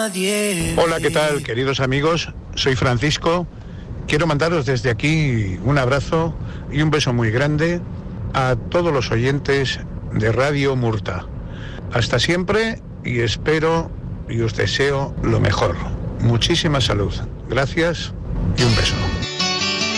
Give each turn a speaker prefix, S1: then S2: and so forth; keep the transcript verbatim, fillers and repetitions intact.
S1: nadie.
S2: Hola, ¿qué tal, queridos amigos? Soy Francisco. Quiero mandaros desde aquí un abrazo y un beso muy grande a todos los oyentes de Radio Murta. Hasta siempre y espero y os deseo lo mejor. Muchísima salud. Gracias y un beso.